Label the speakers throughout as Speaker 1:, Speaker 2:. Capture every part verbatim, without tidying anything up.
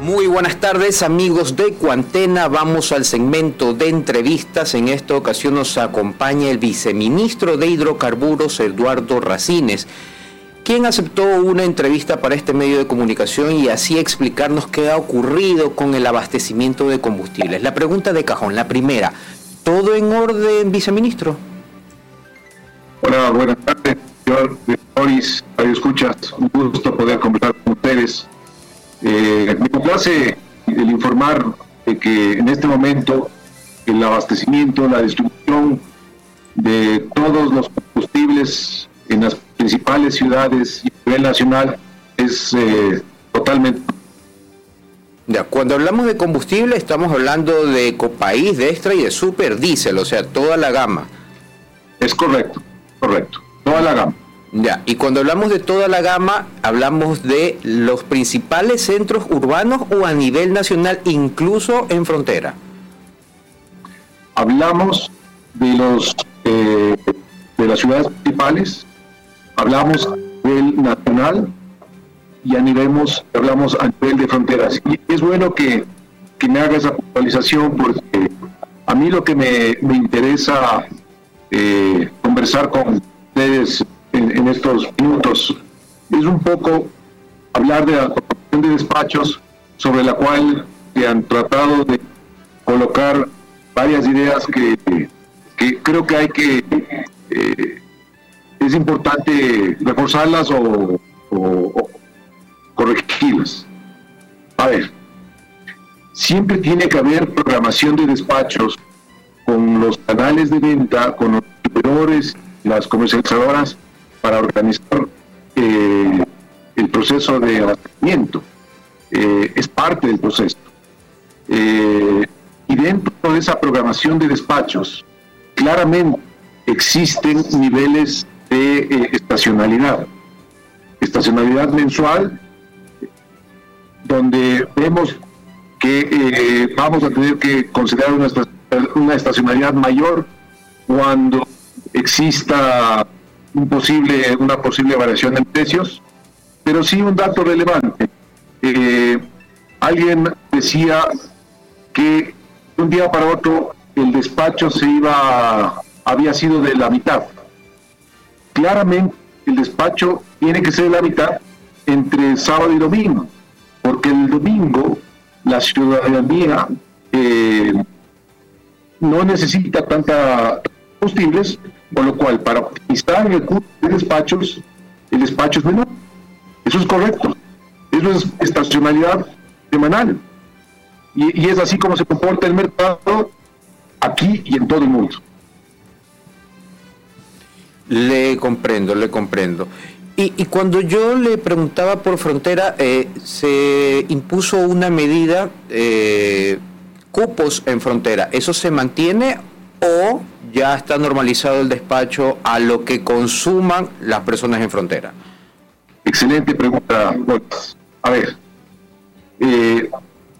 Speaker 1: Muy buenas tardes, amigos de Cuantena. Vamos al segmento de entrevistas. En esta ocasión nos acompaña el viceministro de Hidrocarburos, Eduardo Racines, quien aceptó una entrevista para este medio de comunicación y así explicarnos qué ha ocurrido con el abastecimiento de combustibles. La pregunta de cajón, la primera: ¿todo en orden, viceministro?
Speaker 2: Hola, buenas tardes, señor Boris. Radio escuchas, un gusto poder conversar con ustedes. Eh, me complace el informar de que en este momento el abastecimiento, la distribución de todos los combustibles en las principales ciudades y a nivel nacional es eh, totalmente.
Speaker 1: Ya, cuando hablamos de combustible estamos hablando de Ecopaís, de Extra y de Super Diesel, o sea, toda la gama.
Speaker 2: Es correcto, correcto, toda la gama.
Speaker 1: Ya, y cuando hablamos de toda la gama, ¿hablamos de los principales centros urbanos o a nivel nacional, incluso en frontera?
Speaker 2: Hablamos de los eh, de las ciudades principales, hablamos a nivel nacional y a nivel, hablamos a nivel de fronteras. Y es bueno que, que me haga esa puntualización, porque a mí lo que me, me interesa eh, conversar con ustedes En, en estos minutos es un poco hablar de la corporación de despachos, sobre la cual se han tratado de colocar varias ideas que, que creo que hay que eh, es importante reforzarlas o, o, o corregirlas. A ver, siempre tiene que haber programación de despachos con los canales de venta, con los distribuidores, las comercializadoras, para organizar eh, el proceso de abastecimiento. Eh, es parte del proceso. Eh, y dentro de esa programación de despachos, claramente existen niveles de eh, estacionalidad. Estacionalidad mensual, donde vemos que eh, vamos a tener que considerar una, una estacionalidad mayor cuando exista un posible, una posible variación en precios, pero sí un dato relevante. Eh, alguien decía que de un día para otro el despacho se iba, había sido de la mitad. Claramente el despacho tiene que ser de la mitad entre sábado y domingo, porque el domingo la ciudadanía eh, no necesita tanta combustibles, con lo cual, para optimizar el recurso de despachos, el despacho es menor. Eso es correcto. Eso es estacionalidad semanal. Y, y es así como se comporta el mercado aquí y en todo el mundo.
Speaker 1: Le comprendo, le comprendo. Y, y cuando yo le preguntaba por frontera, eh, se impuso una medida, eh, cupos en frontera. ¿Eso se mantiene o ya está normalizado el despacho a lo que consuman las personas en frontera?
Speaker 2: Excelente pregunta. A ver, eh,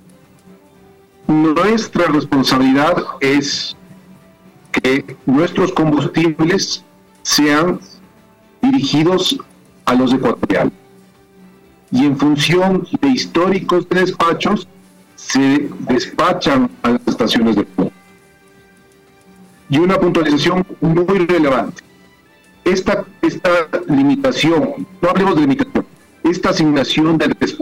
Speaker 2: nuestra responsabilidad es que nuestros combustibles sean dirigidos a los ecuatorianos, y en función de históricos de despachos se despachan a las estaciones de punto. Y una puntualización muy relevante. Esta, esta limitación, no hablemos de limitación, esta asignación de